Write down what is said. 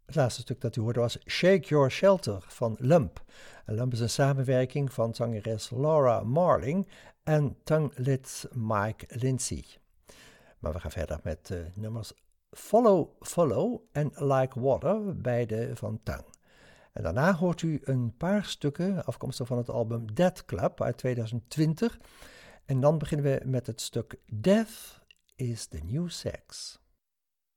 Het laatste stuk dat u hoorde was Shake Your Shelter van Lump. En Lump is een samenwerking van zangeres Laura Marling en tonguelid Mike Lindsay. Maar we gaan verder met nummers Follow Follow en Like Water, beide van Tang. En daarna hoort u een paar stukken afkomstig van het album Death Club uit 2020. En dan beginnen we met het stuk Death is the New Sex.